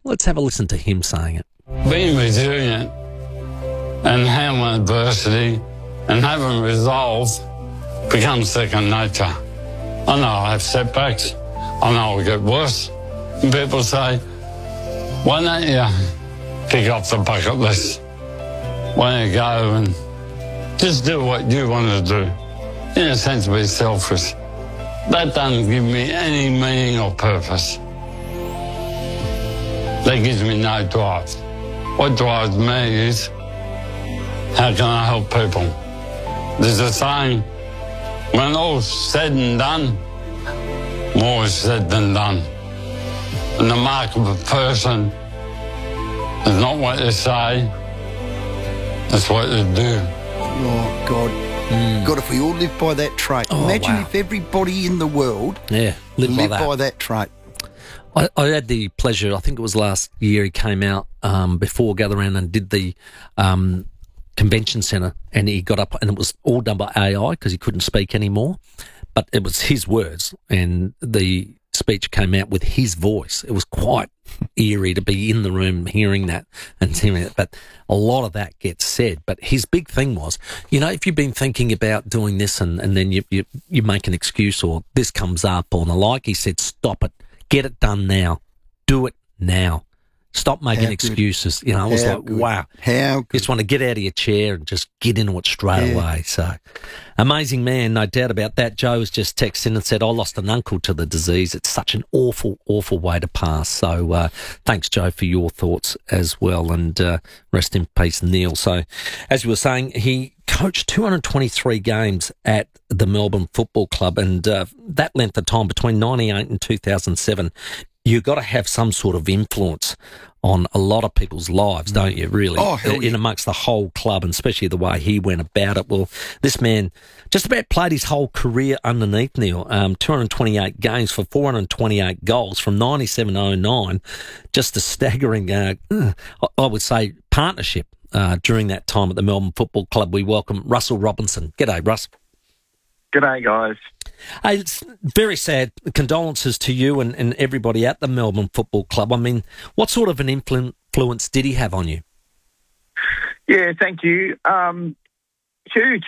Let's have a listen to him saying it. Being resilient and handling adversity and having resolve becomes second nature. I know I have setbacks. I know it'll get worse. And people say, why don't you pick up the bucket list? Why don't you go and just do what you want to do? In a sense, be selfish. That doesn't give me any meaning or purpose. That gives me no drive. What drives me is, how can I help people? There's a saying, when all's said and done, more is said than done. And the mark of a person is not what they say, it's what they do. Oh, God. God, if we all lived by that trait. Imagine if everybody in the world lived by that trait. I had the pleasure, I think it was last year, he came out before Gather Round and did the convention centre, and he got up and it was all done by AI because he couldn't speak anymore. But it was his words and the speech came out with his voice. It was quite eerie to be in the room hearing that and hearing it. But a lot of that gets said. But his big thing was, if you've been thinking about doing this and then you make an excuse or this comes up or the like, he said, stop it. Get it done now. Do it now. Stop making excuses. I was like, wow. How good. Just want to get out of your chair and just get into it straight away. So, amazing man, no doubt about that. Joe has just texted in and said, I lost an uncle to the disease. It's such an awful, awful way to pass. So, thanks, Joe, for your thoughts as well. And rest in peace, Neil. So, as you were saying, he coached 223 games at the Melbourne Football Club. And that length of time between 98 and 2007, you've got to have some sort of influence on a lot of people's lives, don't you, really? Oh, hell yeah. In amongst the whole club, and especially the way he went about it. Well, this man just about played his whole career underneath Neil. 228 games for 428 goals from 97 to 09. Just a staggering, I would say, partnership during that time at the Melbourne Football Club. We welcome Russell Robinson. G'day, Russ. G'day, guys. Hey, it's very sad. Condolences to you and everybody at the Melbourne Football Club. I mean, what sort of an influence did he have on you? Yeah, thank you. Huge.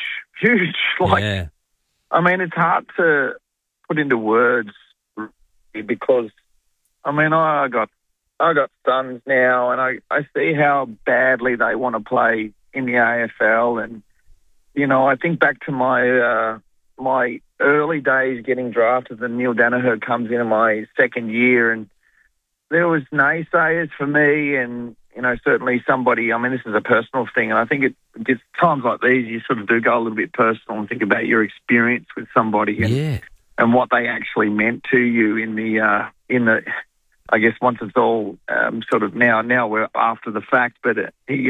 I mean, it's hard to put into words because, I mean, I got sons now, and I see how badly they want to play in the AFL, and I think back to my early days getting drafted, and Neil Danaher comes in my second year, and there was naysayers for me, and certainly somebody. I mean, this is a personal thing, and I think it's times like these you sort of do go a little bit personal and think about your experience with somebody and what they actually meant to you in the. I guess once it's all sort of now we're after the fact, but he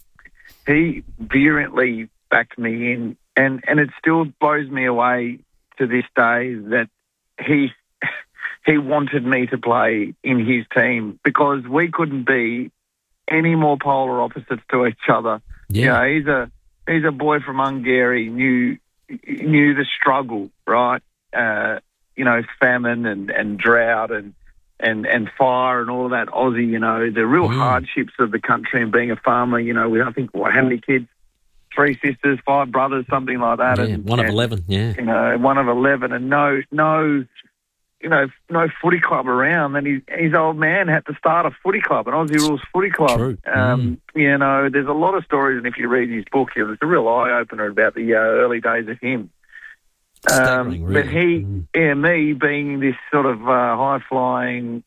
virulently backed me in, and it still blows me away to this day that he wanted me to play in his team because we couldn't be any more polar opposites to each other. Yeah. He's a boy from Hungary, knew the struggle, right? Famine and drought and fire and all of that Aussie, the real hardships of the country and being a farmer, I think, how many kids? 3 sisters, 5 brothers, something like that. Yeah, one of 11, yeah. One of 11 and no footy club around. And his old man had to start a footy club, an Aussie Rules footy club. True. There's a lot of stories, and if you read his book, it's a real eye-opener about the early days of him. Really. But me being this sort of high-flying,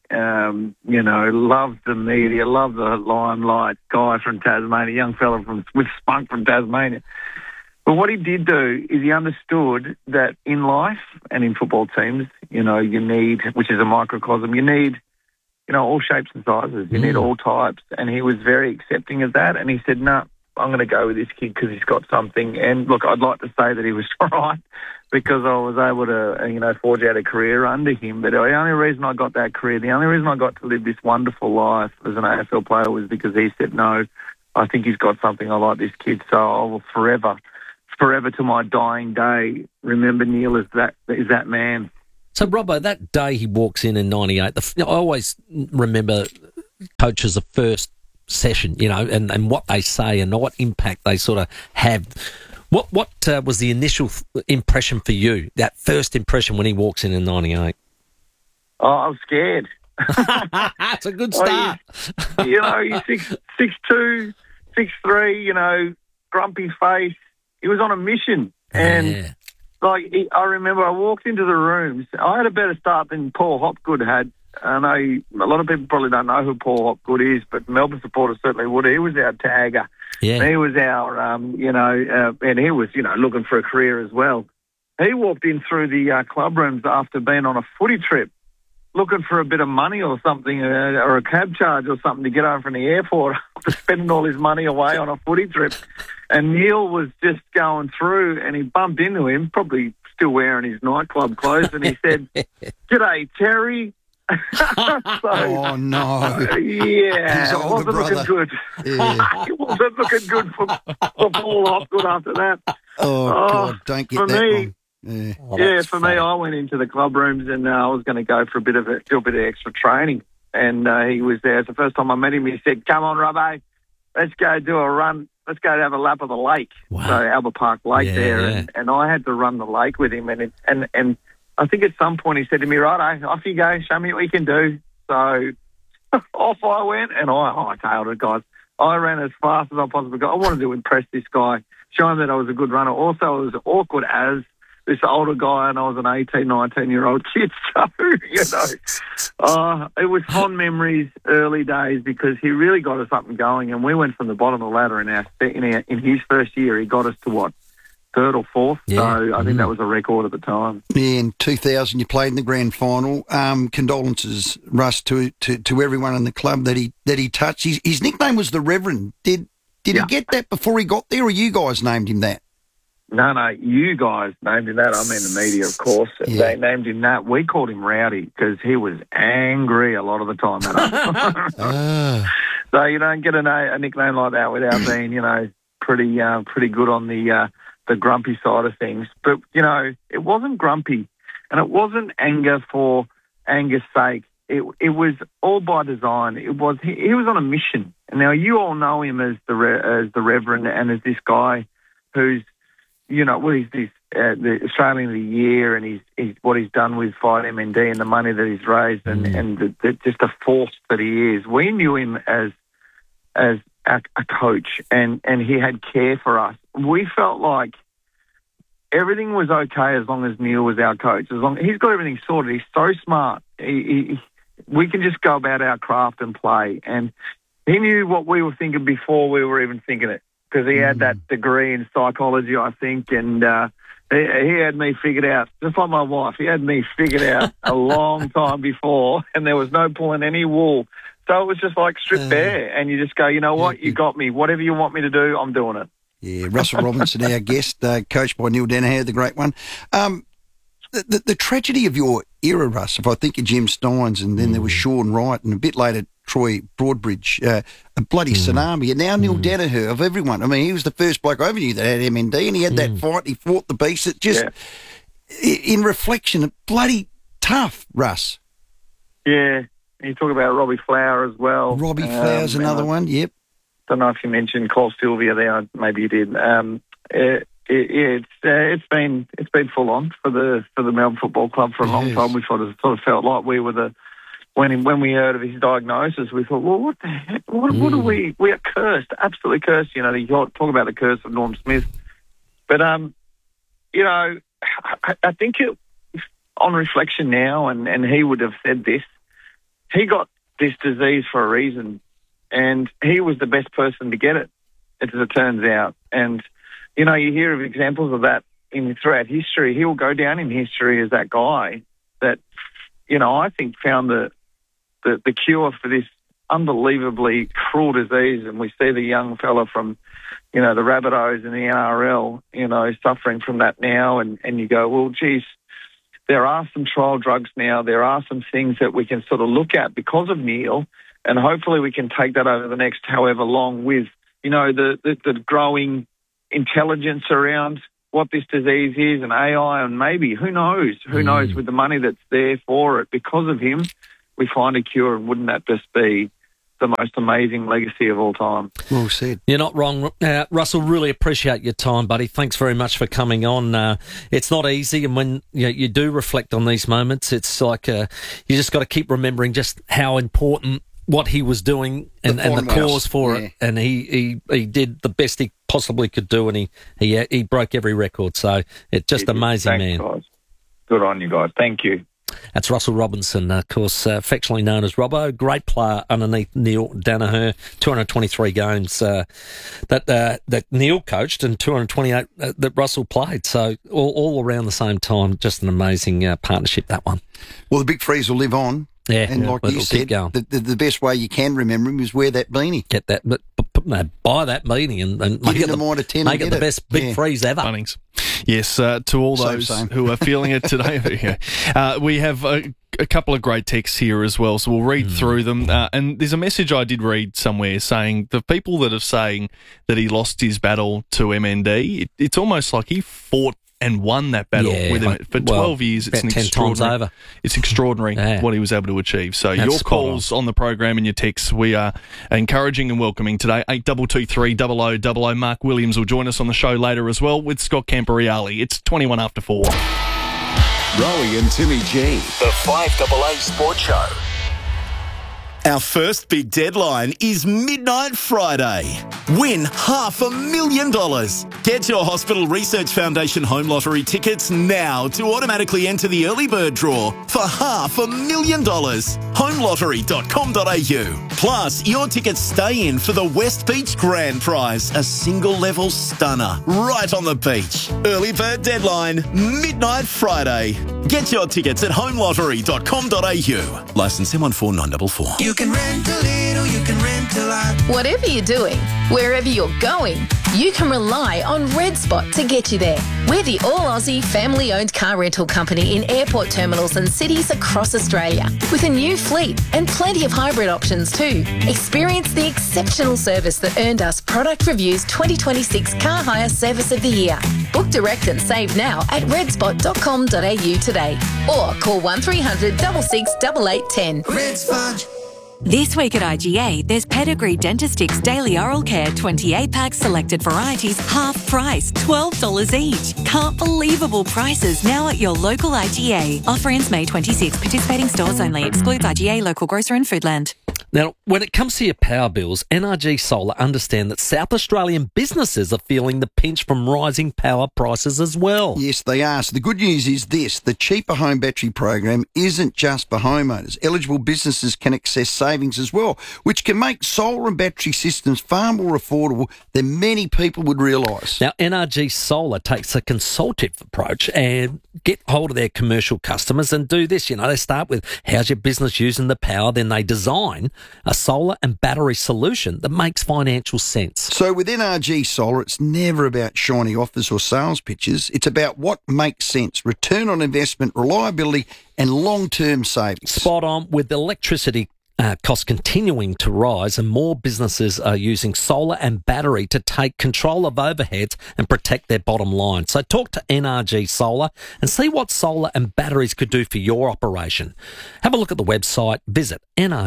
loved the media, loved the limelight guy from Tasmania, young fella with spunk from Tasmania. But what he did do is he understood that in life and in football teams, you need, which is a microcosm, you need, all shapes and sizes. You need all types. And he was very accepting of that. And he said, no, I'm going to go with this kid because he's got something. And look, I'd like to say that he was right because I was able to, forge out a career under him. But the only reason I got that career, the only reason I got to live this wonderful life as an AFL player was because he said, no, I think he's got something. I like this kid. So I will forever to my dying day remember Neil as that man. So, Robbo, that day he walks in 98, I always remember coaches a first session, you know, and what they say and what impact they sort of have. What was the initial impression for you, that first impression when he walks in 98? Oh, I was scared. It's a good start. You know, he's 6'2", 6'3", you know, grumpy face. He was on a mission. And, I remember I walked into the rooms. I had a better start than Paul Hopgood had. I know a lot of people probably don't know who Paul Hopgood is, but Melbourne supporters certainly would. He was our tagger. Yeah. And he was our, and he was, looking for a career as well. He walked in through the club rooms after being on a footy trip, looking for a bit of money or something, or a cab charge or something to get home from the airport after spending all his money away on a footy trip. And Neil was just going through and he bumped into him, probably still wearing his nightclub clothes, and he said, "G'day, Terry." Oh, no. Yeah. His older brother. Looking good. Yeah. It wasn't looking good for Paul Hopgood after that. Oh, God, don't get that wrong. Yeah, For me, I went into the club rooms and I was going to go for do a bit of extra training. And he was there. It's the first time I met him. He said, "Come on, Robbo, let's go do a run. Let's go have a lap of the lake." Wow. So Albert Park Lake there. Yeah. And I had to run the lake with him. And I think at some point he said to me, "Righto, off you go. Show me what you can do." So off I went and I hightailed it, guys. I ran as fast as I possibly could. I wanted to impress this guy, show him that I was a good runner. Also, I was awkward as this older guy and I was an 18, 19-year-old kid. So, it was fond memories, early days, because he really got us up and going. And we went from the bottom of the ladder in his first year. He got us to what? Third or fourth, so I think that was a record at the time. Yeah, in 2000 you played in the grand final. Condolences, Russ, to everyone in the club that he touched. His nickname was the Reverend. Did he get that before he got there, or you guys named him that? No, you guys named him that. I mean the media, of course. Yeah. They named him that. We called him Rowdy because he was angry a lot of the time. So you don't get a nickname like that without being, pretty good on the grumpy side of things. But, it wasn't grumpy and it wasn't anger for anger's sake. It was all by design. It was he was on a mission. And now you all know him as the Reverend and as this guy who's, he's the Australian of the Year, and he's what he's done with Fight MND and the money that he's raised and just the force that he is. We knew him as a coach and he had care for us. We felt like everything was okay as long as Neil was our coach. As long he's got everything sorted. He's so smart. We can just go about our craft and play. And he knew what we were thinking before we were even thinking it, because he had that degree in psychology, I think, and he had me figured out, just like my wife. He had me figured out a long time before, and there was no pulling any wool. So it was just like strip bare, and you just go, you know what, you got me. Whatever you want me to do, I'm doing it. Yeah, Russell Robinson, our guest, coached by Neil Danaher, the great one. The tragedy of your era, Russ, if I think of Jim Steins, and then there was Sean Wright, and a bit later Troy Broadbridge, a bloody tsunami. And now Neil Danaher, of everyone. I mean, he was the first bloke I ever knew that had MND, and he had that fight. He fought the beast. It just, in reflection, bloody tough, Russ. Yeah. You talk about Robbie Flower as well. Robbie Flower's another one, yep. Don't know if you mentioned Cole Sylvia there. Maybe you did. It's been full on for the Melbourne Football Club for a long time. We sort of felt like we were when we heard of his diagnosis, we thought, well, what the heck? What are we? We are cursed, absolutely cursed. You talk about the curse of Norm Smith, but I think on reflection now, and he would have said this. He got this disease for a reason, and he was the best person to get it, as it turns out. And, you hear of examples of that throughout history. He will go down in history as that guy that, I think found the cure for this unbelievably cruel disease. And we see the young fella from, the Rabbitohs and the NRL, suffering from that now. And you go, well, geez, there are some trial drugs now. There are some things that we can sort of look at because of Neil, and hopefully we can take that over the next however long with, the growing intelligence around what this disease is and AI, and maybe, who knows with the money that's there for it. Because of him, we find a cure, and wouldn't that just be the most amazing legacy of all time. Well said. You're not wrong, Russell. Really appreciate your time, buddy. Thanks very much for coming on. It's not easy, and when you do reflect on these moments, it's like you just got to keep remembering just how important what he was doing and the cause for it. And he did the best he possibly could do, and he broke every record. So it's just amazing, man. Guys. Good on you guys. Thank you. That's Russell Robinson, of course, affectionately known as Robbo. Great player underneath Neil Danaher. 223 games that Neil coached and 228 that Russell played. So all around the same time, just an amazing partnership, that one. Well, the Big Freeze will live on. Yeah, and like you said, the best way you can remember him is wear that beanie. Get that, but buy that beanie and make it the best Big Freeze ever. Bunnings. Yes, to all those who are feeling it today. We have a couple of great texts here as well, so we'll read through them. And there's a message I did read somewhere saying the people that are saying that he lost his battle to MND, it's almost like he fought and won that battle with him for 12 years. It's 10 times over. It's extraordinary what he was able to achieve. So your calls on the program and your texts, we are encouraging and welcoming today. 8223 0000. Mark Williams will join us on the show later as well with Scott Camporeale. It's 21 after 4. Rowie and Timmy G, the 5AA Sports Show. Our first big deadline is Midnight Friday. Win $500,000. Get your Hospital Research Foundation Home Lottery tickets now to automatically enter the early bird draw for $500,000. Homelottery.com.au. Plus, your tickets stay in for the West Beach Grand Prize, a single-level stunner right on the beach. Early bird deadline, Midnight Friday. Get your tickets at homelottery.com.au. Licence M14944. You can rent a little, you can rent a lot. Whatever you're doing, wherever you're going, you can rely on Red Spot to get you there. We're the all-Aussie family-owned car rental company in airport terminals and cities across Australia, with a new fleet and plenty of hybrid options too. Experience the exceptional service that earned us Product Review's 2026 Car Hire Service of the Year. Book direct and save now at redspot.com.au today, or call 1300 66 8810. Red Spot. This week at IGA, there's Pedigree Dentistics Daily Oral Care 28-pack selected varieties, half price, $12 each. Can't believable prices now at your local IGA. Offer ends May 26. Participating stores only. Excludes IGA, local grocer and Foodland. Now, when it comes to your power bills, NRG Solar understand that South Australian businesses are feeling the pinch from rising power prices as well. Yes, they are. So the good news is this: the Cheaper Home Battery program isn't just for homeowners. Eligible businesses can access savings as well, which can make solar and battery systems far more affordable than many people would realise. Now, NRG Solar takes a consultative approach and get hold of their commercial customers and do this. They start with, how's your business using the power? Then they design a solar and battery solution that makes financial sense. So with NRG Solar, it's never about shiny offers or sales pitches. It's about what makes sense: return on investment, reliability, and long-term savings. Spot on. With electricity costs continuing to rise and more businesses are using solar and battery to take control of overheads and protect their bottom line. So talk to NRG Solar and see what solar and batteries could do for your operation. Have a look at the website. Visit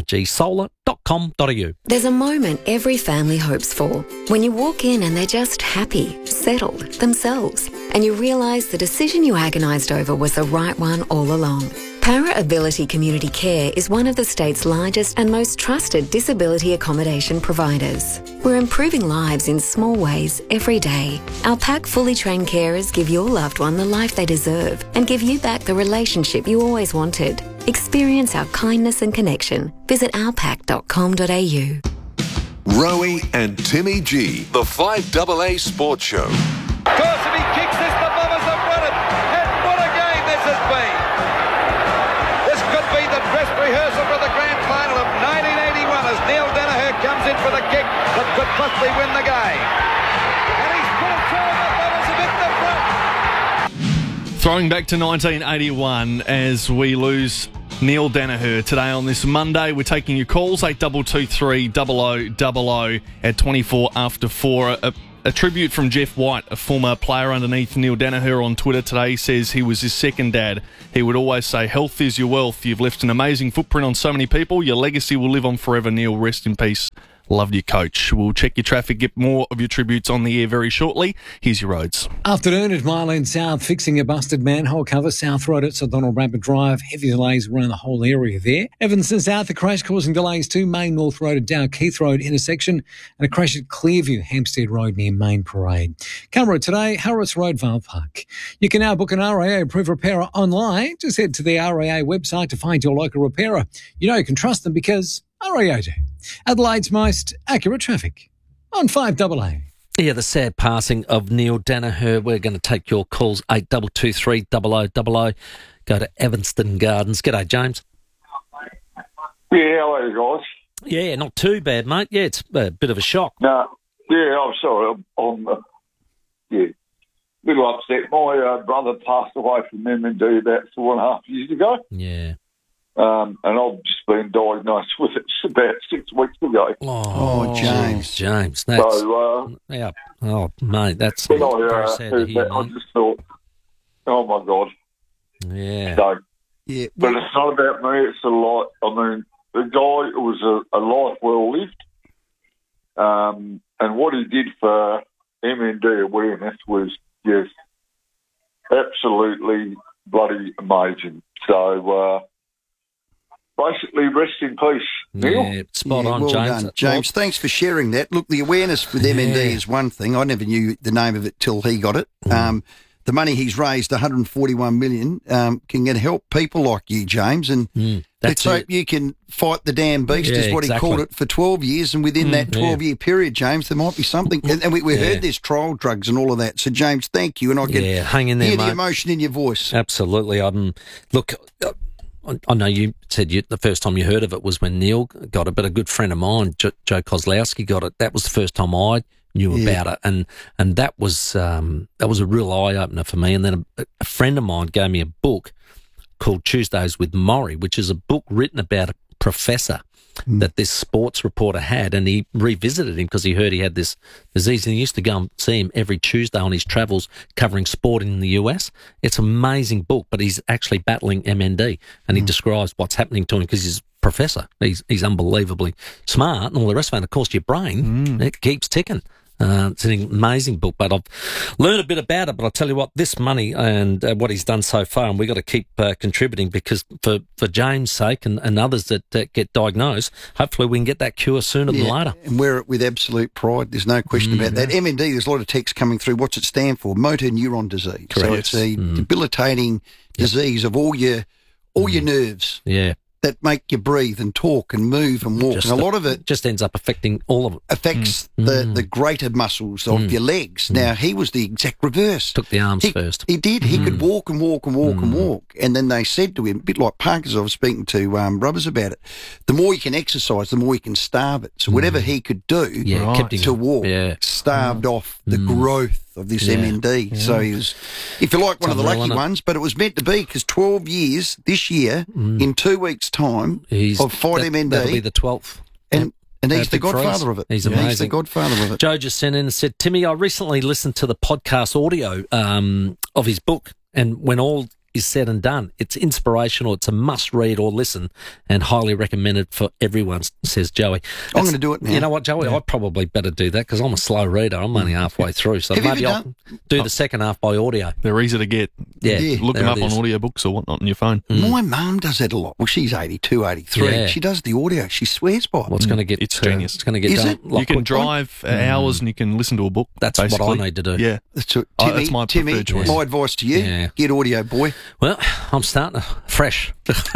nrgsolar.com.au. There's a moment every family hopes for, when you walk in and they're just happy, settled, themselves, and you realise the decision you agonised over was the right one all along. Para Ability Community Care is one of the state's largest and most trusted disability accommodation providers. We're improving lives in small ways every day. Our PAC fully trained carers give your loved one the life they deserve and give you back the relationship you always wanted. Experience our kindness and connection. Visit ourpac.com.au. Rowie and Timmy G, the 5AA Sports Show. Cassidy kicks this, the Bombers have won it, and what a game this has been. This could be the dress rehearsal for the grand final of 1981 as Neil Danaher comes in for the kick that could possibly win the game. And he's put it through, the Bombers have hit the front. Throwing back to 1981 as we lose Neil Danaher today on this Monday. We're taking your calls, 8223 0000 at 24 after 4. A tribute from Jeff White, a former player underneath Neil Danaher on Twitter today, says he was his second dad. He would always say, health is your wealth. You've left an amazing footprint on so many people. Your legacy will live on forever. Neil, rest in peace. Loved you, Coach. We'll check your traffic, get more of your tributes on the air very shortly. Here's your roads. Afternoon at Mile End South, fixing a busted manhole cover. South Road at Sir Donald Rabbit Drive. Heavy delays around the whole area there. Evanston South, a crash causing delays too. Main North Road at Dow Keith Road intersection. And a crash at Clearview, Hampstead Road near Main Parade. Camera today, Harris Road, Vale Park. You can now book an RAA approved repairer online. Just head to the RAA website to find your local repairer. You know you can trust them because RAA do. Adelaide's most accurate traffic on 5AA. Yeah, the sad passing of Neil Danaher. We're going to take your calls, 8223 0000. Go to Evanston Gardens. G'day, James. Yeah, how are you guys? Yeah, not too bad, mate. Yeah, it's a bit of a shock. No, yeah, I'm sorry. I'm a little upset. My brother passed away from MND about 4.5 years ago. Yeah. And I've just been diagnosed with it about 6 weeks ago. Oh, James. James. That's, yeah. Oh, mate, that's very sad to hear, I just thought, oh, my God. Yeah. So, yeah. But it's not about me. It's a lot. I mean, the guy, it was a life well lived. And what he did for MND awareness was just absolutely bloody amazing. So, basically, rest in peace, Neil. Yeah, spot on, well James. Done. James, thanks for sharing that. Look, the awareness with MND is one thing. I never knew the name of it till he got it. The money he's raised, $141 million, can help people like you, James. And let's hope you can fight the damn beast, is what he called it, for 12 years. And within that 12-year period, James, there might be something. And we heard there's trial drugs and all of that. So, James, thank you. And I can hang in there, hear mate. the emotion in your voice. Absolutely. Look, I know you said the first time you heard of it was when Neil got it, but a good friend of mine, Joe Kozlowski, got it. That was the first time I knew about it, and that was a real eye opener for me. And then a friend of mine gave me a book called Tuesdays with Maury, which is a book written about a professor that this sports reporter had, and he revisited him because he heard he had this disease, and he used to go and see him every Tuesday on his travels covering sport in the US. It's an amazing book, but he's actually battling MND, and he describes what's happening to him because he's a professor. He's unbelievably smart and all the rest of it. And of course, your brain, it keeps ticking. It's an amazing book, but I've learned a bit about it. But I'll tell you what, this money and what he's done so far, and we've got to keep contributing because for James' sake and others that get diagnosed, hopefully we can get that cure sooner than later. And wear it with absolute pride. There's no question about that. MND, there's a lot of text coming through. What's it stand for? Motor neuron disease. Correct. So it's a debilitating disease of all your nerves. Yeah. That make you breathe and talk and move and walk. And a lot of it just ends up affecting all of it. Affects the greater muscles of your legs. Now, he was the exact reverse. Took the arms first. He did. He could walk and walk and walk and walk. And then they said to him, a bit like Parker's, I was speaking to Rubbers about it, the more you can exercise, the more you can starve it. So whatever he could do kept him to walk, starved off the growth of this MND. So he was, if you like, one of the lucky ones, but it was meant to be because 12 years this year, in 2 weeks' time, of fight MND. That'll be the 12th. And he's the godfather of it. He's amazing. He's the godfather of it. Joe just sent in and said, Timmy, I recently listened to the podcast audio of his book, and when all is said and done, it's inspirational. It's a must read or listen, and highly recommended for everyone, says Joey. I'm going to do it now. You know what, Joey? I probably better do that because I'm a slow reader. I'm only halfway through, so maybe I'll do the second half by audio. They're easy to get. Look them up on audiobooks or whatnot on your phone. My mum does that a lot. Well, she's 82, 83. Yeah. She does the audio. She swears by it. Well, it's going to get it's genius. It's going to get Is done. it? You can drive hours and you can listen to a book. That's basically what I need to do. Yeah, that's my Timmy, preferred choice. my advice to you: get audio, boy. Well, I'm starting fresh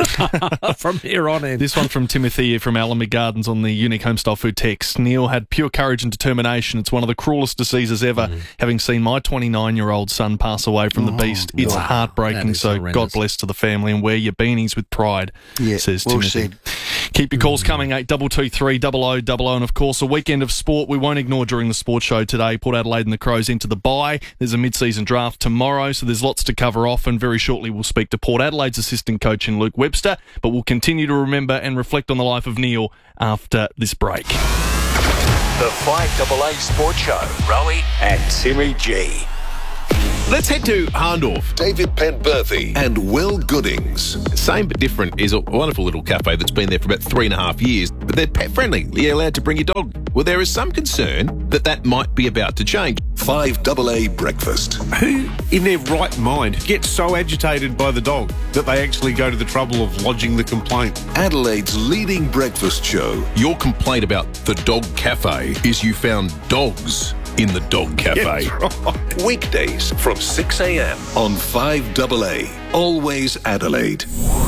from here on in. This one from Timothy from Alamy Gardens on the Unique Homestyle Food text. Neil had pure courage and determination. It's one of the cruelest diseases ever. Having seen my 29-year-old son pass away from the beast, it's heartbreaking. So horrendous. God bless to the family and wear your beanies with pride, says well Timothy. Said. Keep your calls coming, 8223 0000. And of course, a weekend of sport we won't ignore during the sports show today. Port Adelaide and the Crows into the bye. There's a mid-season draft tomorrow, so there's lots to cover off, and very shortly we'll speak to Port Adelaide's assistant coach in Luke Webster, but we'll continue to remember and reflect on the life of Neil after this break. The 5AA Sports Show. Rowie and Timmy G. Let's head to Hahndorf. David Penberthy and Will Goodings. Same but different is a wonderful little cafe that's been there for about 3.5 years, but they're pet friendly. You're allowed to bring your dog. Well, there is some concern that might be about to change. 5AA Breakfast. Who in their right mind gets so agitated by the dog that they actually go to the trouble of lodging the complaint? Adelaide's leading breakfast show. Your complaint about the dog cafe is you found dogs in the dog cafe. Right. Weekdays from 6 a.m. on 5AA. Always Adelaide.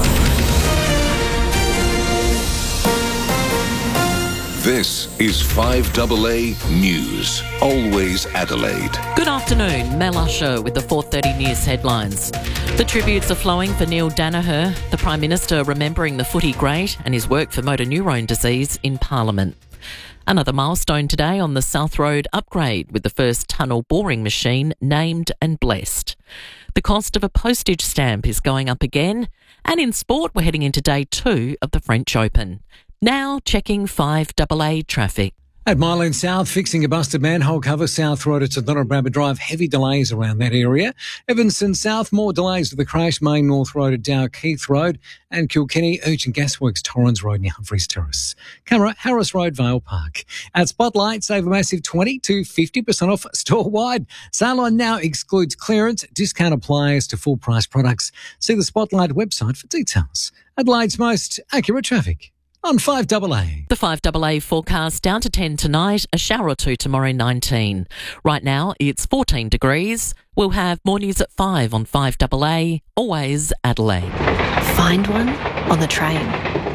This is 5AA News. Always Adelaide. Good afternoon. Mel Usher with the 4:30 News headlines. The tributes are flowing for Neil Danaher, the Prime Minister remembering the footy great and his work for motor neurone disease in Parliament. Another milestone today on the South Road upgrade with the first tunnel boring machine named and blessed. The cost of a postage stamp is going up again. And in sport, we're heading into day 2 of the French Open. Now checking 5AA traffic. At Mile End South, fixing a busted manhole cover, South Road at St Donald Bramber Drive, heavy delays around that area. Evanston South, more delays with the crash, Main North Road at Dow Keith Road, and Kilkenny, Urgent Gasworks, Torrens Road near Humphreys Terrace. Camera, Harris Road, Vale Park. At Spotlight, save a massive 20 to 50% off store-wide. Sale on now excludes clearance, discount applies to full-price products. See the Spotlight website for details. Adelaide's most accurate traffic on 5AA. The 5AA forecast down to 10 tonight, a shower or two tomorrow, 19. Right now, it's 14 degrees. We'll have more news at 5 on 5AA, always Adelaide. Find one on the train.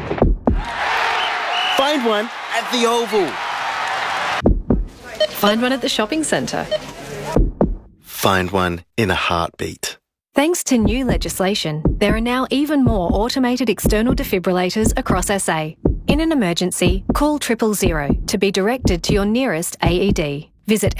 Find one at the Oval. Find one at the shopping centre. Find one in a heartbeat. Thanks to new legislation, there are now even more automated external defibrillators across SA. In an emergency, call 000 to be directed to your nearest AED. Visit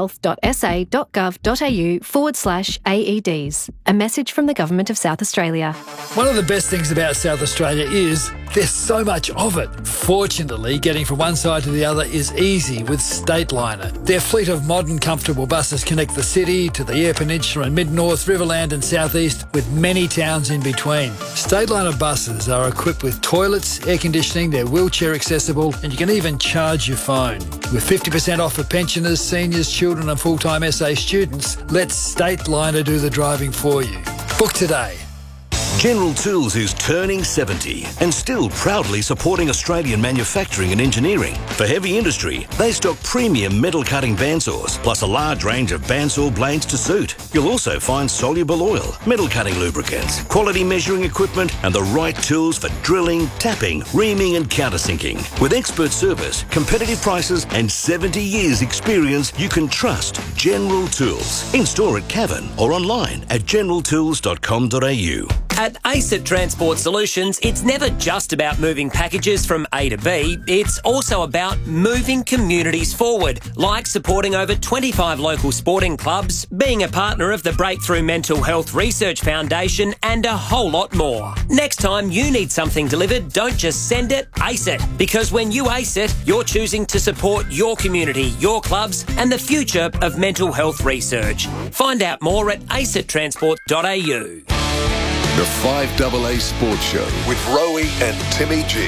sahealth.sa.gov.au/AEDs. A message from the Government of South Australia. One of the best things about South Australia is there's so much of it. Fortunately, getting from one side to the other is easy with Stateliner. Their fleet of modern, comfortable buses connect the city to the Eyre Peninsula and Mid-North, Riverland and South East, with many towns in between. Stateliner buses are equipped with toilets, air conditioning, they're wheelchair accessible, and you can even charge your phone. With 50% off for pensioners, seniors, children and full-time SA students, let Stateliner do the driving for you. Book today. General Tools is turning 70 and still proudly supporting Australian manufacturing and engineering. For heavy industry, they stock premium metal cutting bandsaws, plus a large range of bandsaw blades to suit. You'll also find soluble oil, metal cutting lubricants, quality measuring equipment, and the right tools for drilling, tapping, reaming, and countersinking. With expert service, competitive prices, and 70 years' experience, you can trust General Tools. In store at Cavan or online at generaltools.com.au. At ACET Transport Solutions, it's never just about moving packages from A to B, it's also about moving communities forward, like supporting over 25 local sporting clubs, being a partner of the Breakthrough Mental Health Research Foundation, and a whole lot more. Next time you need something delivered, don't just send it, ACE it. Because when you ACE it, you're choosing to support your community, your clubs, and the future of mental health research. Find out more at acettransport.au. The 5AA Sports Show with Rowie and Timmy G.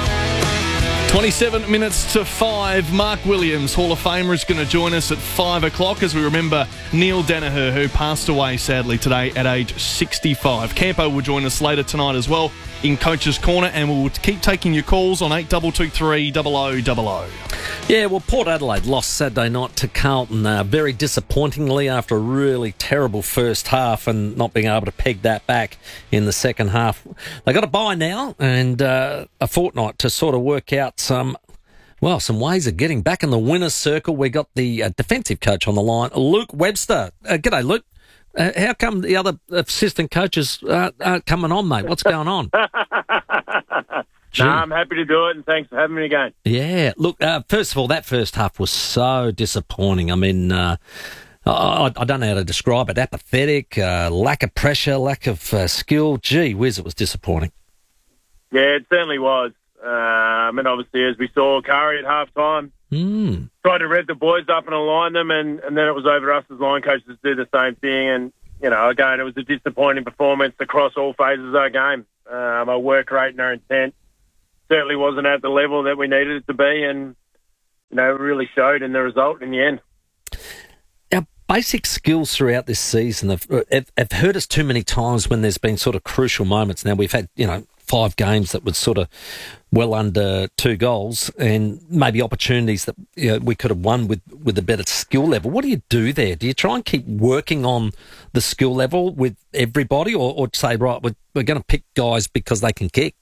27 minutes to 5. Mark Williams, Hall of Famer, is going to join us at 5 o'clock as we remember Neil Danaher, who passed away sadly today at age 65. Campo will join us later tonight as well in Coach's Corner, and we'll keep taking your calls on 8223 0000. Yeah, well, Port Adelaide lost Saturday night to Carlton very disappointingly after a really terrible first half and not being able to peg that back in the second half. They got a bye now and a fortnight to sort of work out some ways of getting back in the winner's circle. We got the defensive coach on the line, Luke Webster. G'day, Luke. How come the other assistant coaches aren't coming on, mate? What's going on? No, I'm happy to do it, and thanks for having me again. Yeah, look, first of all, that first half was so disappointing. I mean, I don't know how to describe it. Apathetic, lack of pressure, lack of skill. Gee whiz, it was disappointing. Yeah, it certainly was. And obviously, as we saw, Curry at halftime, Tried to rev the boys up and align them, and then it was over us as line coaches to do the same thing. And, again, it was a disappointing performance across all phases of our game. Our work rate and our intent certainly wasn't at the level that we needed it to be, and, it really showed in the result in the end. Our basic skills throughout this season have hurt us too many times when there's been sort of crucial moments. Now, we've had, 5 games that was sort of well under 2 goals and maybe opportunities that we could have won with a better skill level. What do you do there? Do you try and keep working on the skill level with everybody or say, right, we're going to pick guys because they can kick?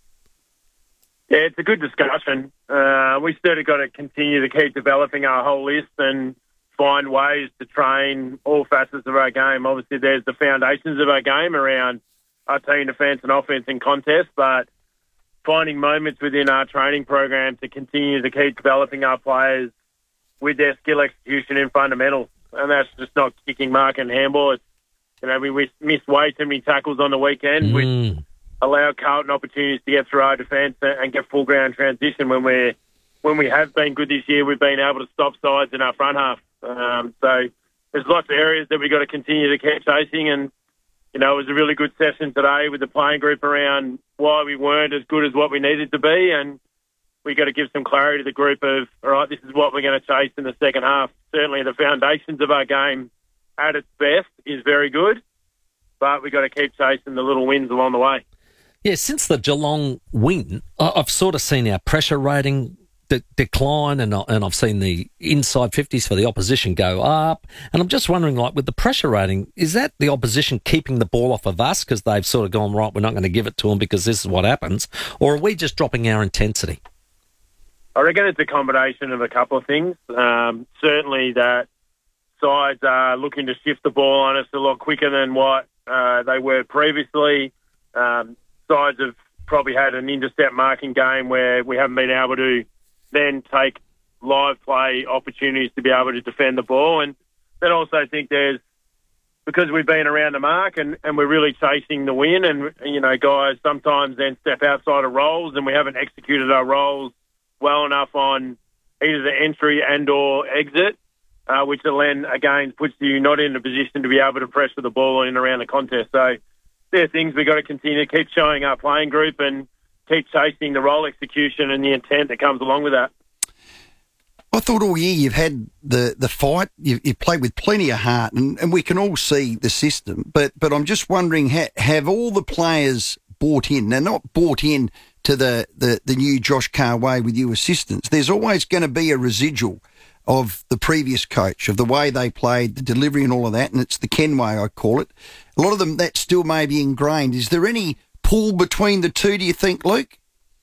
Yeah, it's a good discussion. We certainly got to continue to keep developing our whole list and find ways to train all facets of our game. Obviously, there's the foundations of our game around our team defence and offence and contest, but finding moments within our training program to continue to keep developing our players with their skill execution in fundamentals. And that's just not kicking, mark and handball. It's, we miss way too many tackles on the weekend, which allow Carlton opportunities to get through our defence and get full ground transition. When we have been good this year, we've been able to stop sides in our front half. So there's lots of areas that we've got to continue to keep chasing, and it was a really good session today with the playing group around why we weren't as good as what we needed to be, and we got to give some clarity to the group of, all right, this is what we're going to chase in the second half. Certainly the foundations of our game at its best is very good, but we got to keep chasing the little wins along the way. Yeah, since the Geelong win, I've sort of seen our pressure rating decline, and I've seen the inside 50s for the opposition go up. And I'm just wondering, with the pressure rating, is that the opposition keeping the ball off of us because they've sort of gone, right, we're not going to give it to them because this is what happens? Or are we just dropping our intensity? I reckon it's a combination of a couple of things. Certainly that sides are looking to shift the ball on us a lot quicker than what they were previously. Sides have probably had an intercept marking game where we haven't been able to then take live play opportunities to be able to defend the ball. And then also think because we've been around the mark and we're really chasing the win, and, guys sometimes then step outside of roles and we haven't executed our roles well enough on either the entry and or exit, which then, again, puts you not in a position to be able to pressure the ball in and around the contest. So there are things we've got to continue to keep showing our playing group and keep chasing the role execution and the intent that comes along with that. I thought all year you've had the fight, you've played with plenty of heart, and we can all see the system. But I'm just wondering, have all the players bought in? They're not bought in to the new Josh Carr way with you assistants. There's always going to be a residual of the previous coach, of the way they played, the delivery and all of that, and it's the Ken way, I call it. A lot of them, that still may be ingrained. Is there any pull between the two, do you think, Luke?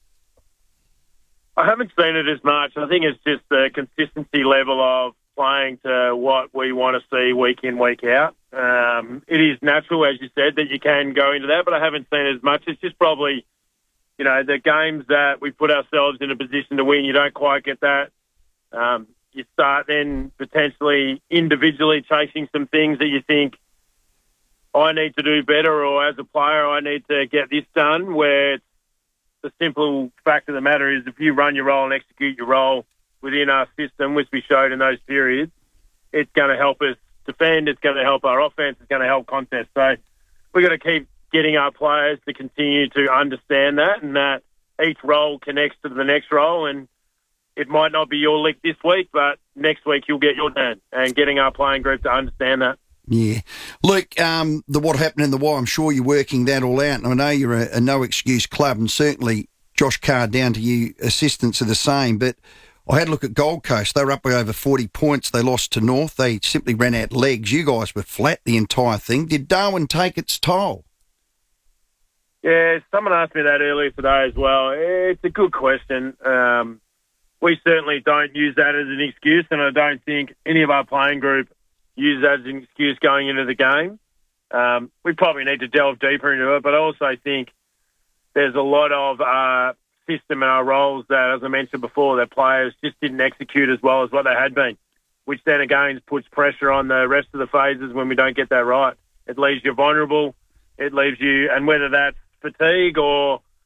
I haven't seen it as much. I think it's just the consistency level of playing to what we want to see week in, week out. It is natural, as you said, that you can go into that, but I haven't seen it as much. It's just probably, the games that we put ourselves in a position to win, you don't quite get that. You start then potentially individually chasing some things that you think, I need to do better, or as a player, I need to get this done, where the simple fact of the matter is if you run your role and execute your role within our system, which we showed in those periods, it's going to help us defend, it's going to help our offence, it's going to help contest. So we've got to keep getting our players to continue to understand that, and that each role connects to the next role, and it might not be your lick this week, but next week you'll get your turn, and getting our playing group to understand that. Yeah. Luke, what happened in the Y, I'm sure you're working that all out. And I know you're a no-excuse club, and certainly Josh Carr down to you assistants are the same. But I had a look at Gold Coast. They were up by over 40 points. They lost to North. They simply ran out legs. You guys were flat the entire thing. Did Darwin take its toll? Yeah, someone asked me that earlier today as well. It's a good question. We certainly don't use that as an excuse, and I don't think any of our playing group use that as an excuse going into the game. We probably need to delve deeper into it, but I also think there's a lot of system in our roles that, as I mentioned before, that players just didn't execute as well as what they had been, which then again puts pressure on the rest of the phases when we don't get that right. It leaves you vulnerable. It leaves you, and whether that's fatigue or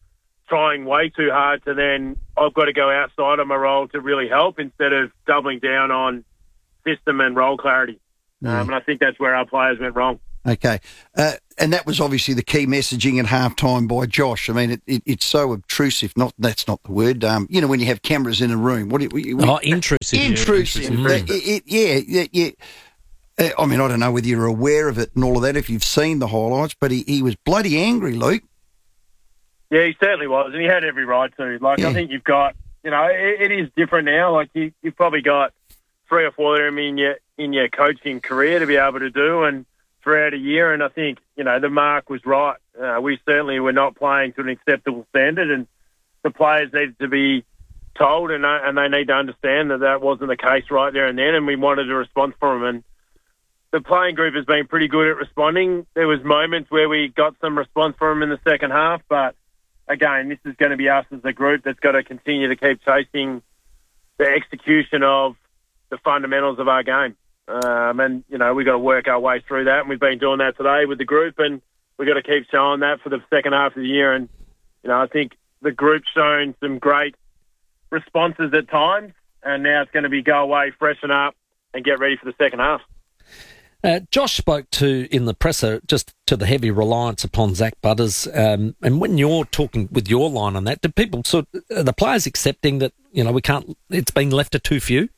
trying way too hard to then I've got to go outside of my role to really help instead of doubling down on system and role clarity. And I think that's where our players went wrong. Okay. And that was obviously the key messaging at halftime by Josh. I mean, it's so obtrusive. That's not the word. When you have cameras in a room. Intrusive. Intrusive. Yeah. I mean, I don't know whether you're aware of it and all of that, if you've seen the highlights, but he was bloody angry, Luke. Yeah, he certainly was, and he had every right to. I think you've got, it is different now. Like, you've probably got 3 or 4 of them in your coaching career to be able to do, and throughout a year, and I think, the mark was right. We certainly were not playing to an acceptable standard, and the players needed to be told, and they need to understand that wasn't the case right there and then, and we wanted a response from them. And the playing group has been pretty good at responding. There was moments where we got some response from them in the second half, but again, this is going to be us as a group that's got to continue to keep chasing the execution of the fundamentals of our game. And, we've got to work our way through that, and we've been doing that today with the group, and we've got to keep showing that for the second half of the year. And, I think the group's shown some great responses at times, and now it's going to be go away, freshen up, and get ready for the second half. Josh spoke in the presser just to the heavy reliance upon Zach Butters. And when you're talking with your line on that, do people are the players accepting that, it's been left to too few?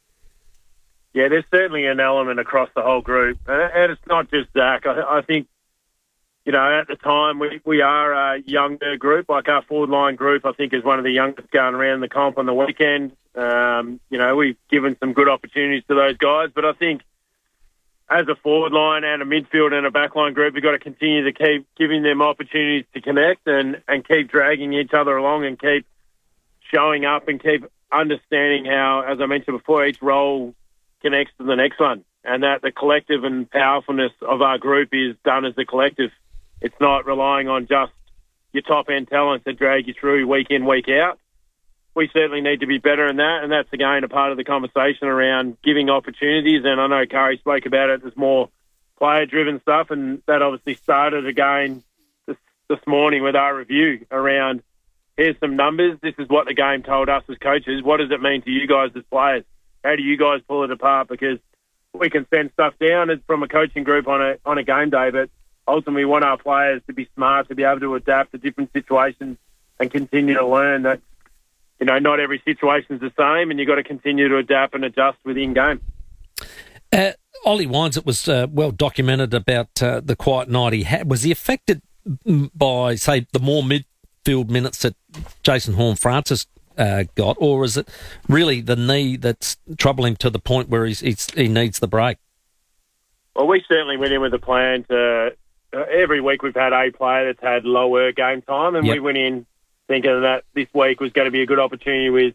Yeah, there's certainly an element across the whole group. And it's not just Zach. I think, at the time, we are a younger group. Like our forward line group, I think, is one of the youngest going around the comp on the weekend. We've given some good opportunities to those guys. But I think as a forward line and a midfield and a backline group, we've got to continue to keep giving them opportunities to connect and keep dragging each other along and keep showing up and keep understanding how, as I mentioned before, each role connects to the next one, and that the collective and powerfulness of our group is done as a collective. It's not relying on just your top-end talent to drag you through week in, week out. We certainly need to be better in that, and that's, again, a part of the conversation around giving opportunities, and I know Curry spoke about it. There's more player-driven stuff, and that obviously started again this morning with our review around, here's some numbers, this is what the game told us as coaches, what does it mean to you guys as players? How do you guys pull it apart? Because we can send stuff down from a coaching group on a game day, but ultimately we want our players to be smart, to be able to adapt to different situations and continue to learn that, not every situation is the same, and you've got to continue to adapt and adjust within game. Ollie Wines, it was well documented about the quiet night he had. Was he affected by, say, the more midfield minutes that Jason Horne-Francis got, or is it really the knee that's troubling to the point where he needs the break? Well, we certainly went in with a plan to every week we've had a player that's had lower game time, and we went in thinking that this week was going to be a good opportunity with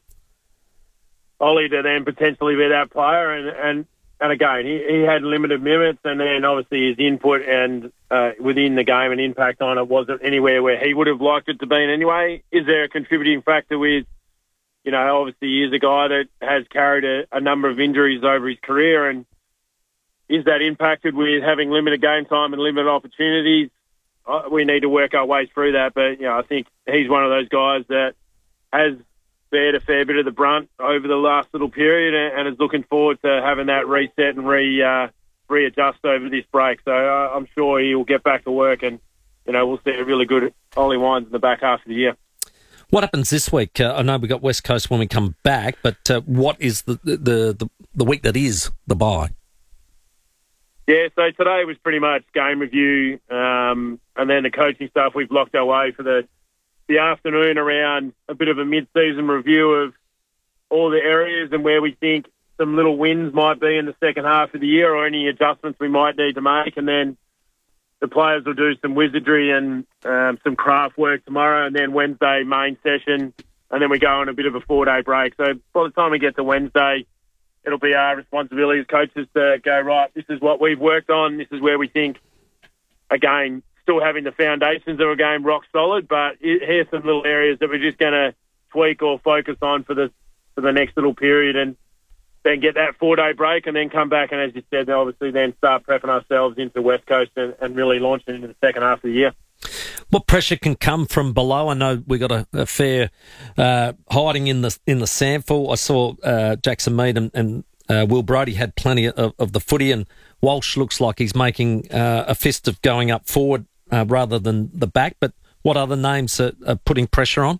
Ollie to then potentially be that player, and again, he had limited minutes, and then obviously his input and within the game and impact on it wasn't anywhere where he would have liked it to be in anyway. Is there a contributing factor with, obviously he is a guy that has carried a number of injuries over his career, and is that impacted with having limited game time and limited opportunities? We need to work our way through that, but I think he's one of those guys that has bared a fair bit of the brunt over the last little period and is looking forward to having that reset and readjust over this break. So I'm sure he'll get back to work, and we'll see a really good Ollie Wines in the back half of the year. What happens this week? I know we've got West Coast when we come back, but what is the week that is the bye? Yeah, so today was pretty much game review, and then the coaching stuff. We've locked our way for the afternoon around a bit of a mid-season review of all the areas and where we think some little wins might be in the second half of the year or any adjustments we might need to make. And then the players will do some wizardry and some craft work tomorrow, and then Wednesday main session, and then we go on a bit of a 4-day break. So by the time we get to Wednesday, it'll be our responsibility as coaches to go, right, this is what we've worked on, this is where we think, again, still having the foundations of a game rock solid, but here's some little areas that we're just going to tweak or focus on for the next little period, and then get that 4-day break and then come back and, as you said, obviously then start prepping ourselves into West Coast and really launching into the second half of the year. What pressure can come from below? I know we got a fair hiding in the SANFL. I saw Jackson Mead and Will Brodie had plenty of the footy, and Walsh looks like he's making a fist of going up forward rather than the back. But what other names are putting pressure on?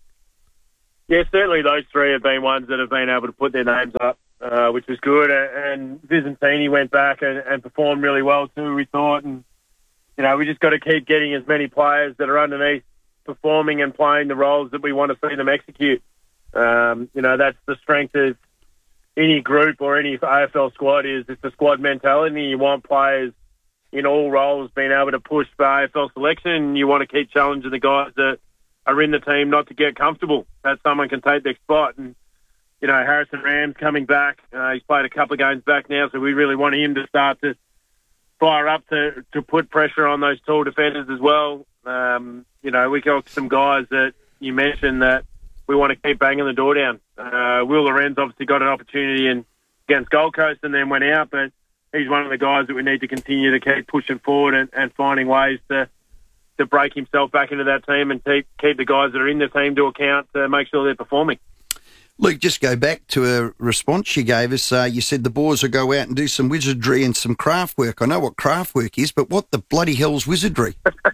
Yeah, certainly those three have been ones that have been able to put their names up, which was good. And Visentini went back and performed really well too, we thought. And, you know, we just got to keep getting as many players that are underneath performing and playing the roles that we want to see them execute. You know, that's the strength of any group or any AFL squad is it's a squad mentality. You want players in all roles being able to push for AFL selection. You want to keep challenging the guys that are in the team not to get comfortable, that someone can take their spot. And, you know, Harrison Ram's coming back. He's played a couple of games back now, so we really want him to start to fire up to put pressure on those tall defenders as well. You know, we got some guys that you mentioned that we want to keep banging the door down. Will Lorenz obviously got an opportunity against Gold Coast and then went out, but he's one of the guys that we need to continue to keep pushing forward and finding ways to break himself back into that team and keep the guys that are in the team to account to make sure they're performing. Luke, just go back to a response you gave us. You said the boys will go out and do some wizardry and some craft work. I know what craft work is, but what the bloody hell's wizardry?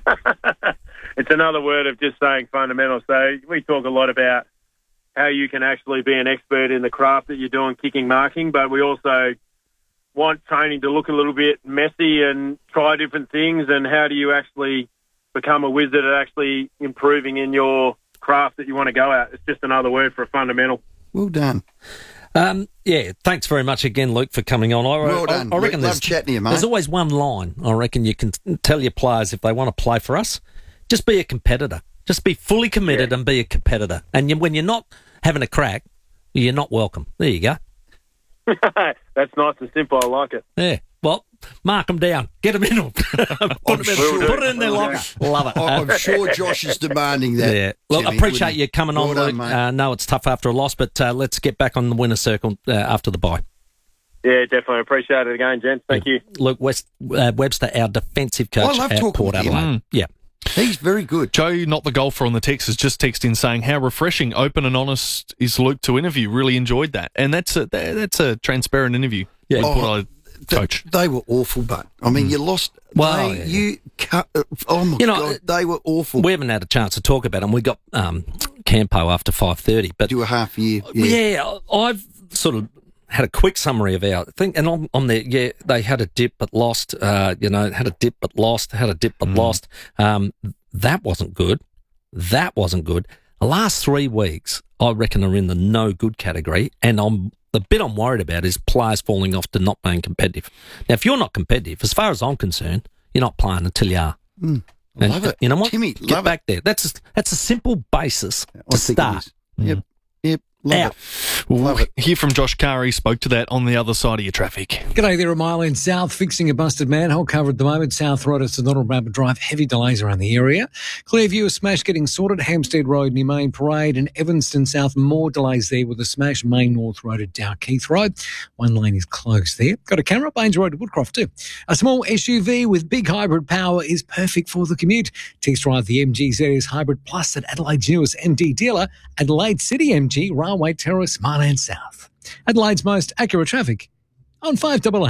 It's another word of just saying fundamental. So we talk a lot about how you can actually be an expert in the craft that you're doing, kicking, marking, but we also want training to look a little bit messy and try different things. And how do you actually become a wizard at actually improving in your craft that you want to go at? It's just another word for a fundamental. Well done. Yeah, thanks very much again, Luke, for coming on. Well done. I reckon love chatting to you, mate. There's always one line I reckon you can tell your players if they want to play for us, just be a competitor. Just be fully committed and be a competitor. And when you're not having a crack, you're not welcome. There you go. That's nice and simple. I like it. Yeah. Well, mark them down. Get them in. Put it in their locker. Love it. I'm sure Josh is demanding that. Yeah. Look, I appreciate you coming on, Luke. Mate. No, it's tough after a loss, but let's get back on the winner's circle after the bye. Yeah, definitely. Appreciate it again, gents. Thank you. Luke Webster, our defensive coach at Port Adelaide. Yeah. He's very good. Joe, not the golfer on the text, has just texted in saying how refreshing, open and honest is Luke to interview. Really enjoyed that. And that's a transparent interview. Yeah. Coach. They were awful, but I mean, you lost. Well, oh my God, they were awful. We haven't had a chance to talk about them. We got Campo after 5:30, but do a half year. Yeah, I've sort of had a quick summary of our thing, and on there, they had a dip but lost. Had a dip but lost. Had a dip but lost. That wasn't good. That wasn't good. The last 3 weeks, I reckon, are in the no good category, and the bit I'm worried about is players falling off to not being competitive. Now, if you're not competitive, as far as I'm concerned, you're not playing until you are. Love it. You know what? Timmy, get back there. That's a simple basis to start. Yep. Love it. We'll hear from Josh Carr. He spoke to that on the other side of your traffic. G'day there, a mile in South, fixing a busted manhole cover at the moment. South Road at St Donald Rabbit Drive, heavy delays around the area. Clearview, a smash getting sorted. Hampstead Road near Main Parade and Evanston South, more delays there with a smash. Main North Road at Dalkeith Road. One lane is closed there. Got a camera up Baines Road at Woodcroft too. A small SUV with big hybrid power is perfect for the commute. Test drive the MG ZS Hybrid Plus at Adelaide's newest MD dealer, Adelaide City MG, Railway Terrace, Marland South. Adelaide's most accurate traffic on 5AA.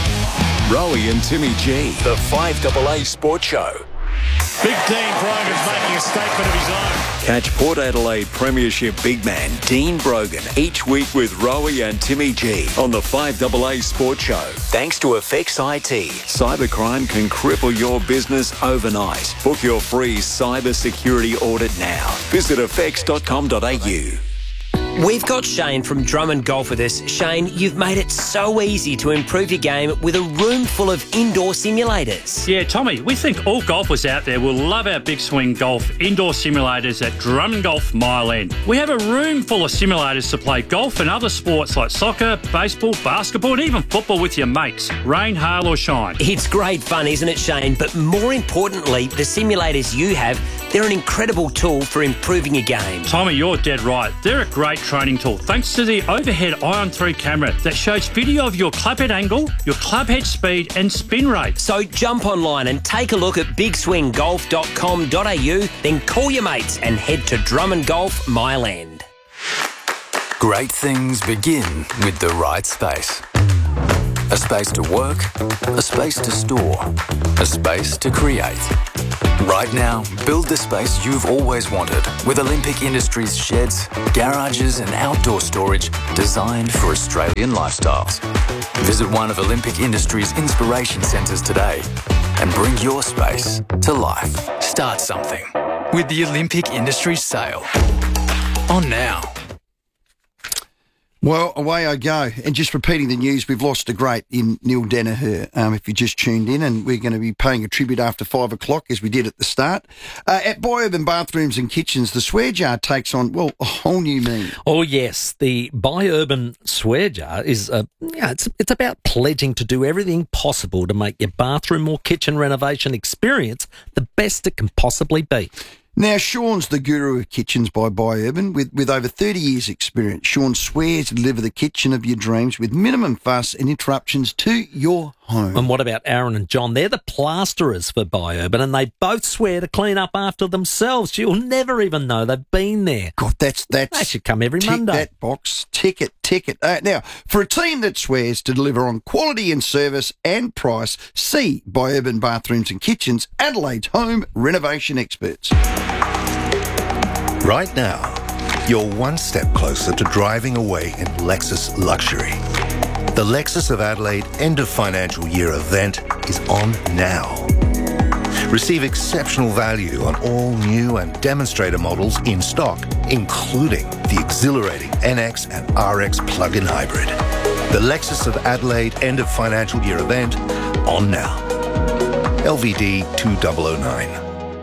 Rowie and Timmy G, the 5AA Sports Show. Big Dean Brogan's making a statement of his own. Catch Port Adelaide Premiership big man Dean Brogan each week with Rowie and Timmy G on the 5AA Sports Show. Thanks to Effects IT. Cybercrime can cripple your business overnight. Book your free cyber security audit now. Visit effects.com.au. We've got Shane from Drummond Golf with us. Shane, you've made it so easy to improve your game with a room full of indoor simulators. Yeah, Tommy, we think all golfers out there will love our Big Swing Golf indoor simulators at Drummond Golf Mile End. We have a room full of simulators to play golf and other sports like soccer, baseball, basketball and even football with your mates, rain, hail or shine. It's great fun, isn't it, Shane? But more importantly, the simulators you have, they're an incredible tool for improving your game. Tommy, you're dead right. They're a great training tool thanks to the overhead Ion 3 camera that shows video of your clubhead angle, your clubhead speed and spin rate. So jump online and take a look at bigswinggolf.com.au, then call your mates and head to Drummond Golf Myland. Great things begin with the right space. A space to work, a space to store, a space to create. Right now, build the space you've always wanted with Olympic Industries sheds, garages and outdoor storage designed for Australian lifestyles. Visit one of Olympic Industries inspiration centres today and bring your space to life. Start something with the Olympic Industries sale. On now. Well, away I go. And just repeating the news, we've lost a great in Neil Danaher, if you just tuned in, and we're going to be paying a tribute after 5 o'clock, as we did at the start. At Biourban Bathrooms and Kitchens, the swear jar takes on, well, a whole new meaning. Oh, yes. The Biourban swear jar is, it's about pledging to do everything possible to make your bathroom or kitchen renovation experience the best it can possibly be. Now, Sean's the guru of kitchens by Biourban. With over 30 years' experience, Sean swears to deliver the kitchen of your dreams with minimum fuss and interruptions to your home. And what about Aaron and John? They're the plasterers for Biourban, and they both swear to clean up after themselves. You'll never even know they've been there. God, that's they should come every Monday. Tick that box. Tick it. Now, for a team that swears to deliver on quality and service and price, see Biourban Bathrooms and Kitchens, Adelaide's home renovation experts. Right now, you're one step closer to driving away in Lexus luxury. The Lexus of Adelaide end of financial year event is on now. Receive exceptional value on all new and demonstrator models in stock, including the exhilarating NX and RX plug-in hybrid. The Lexus of Adelaide end of financial year event on now. LVD 2009.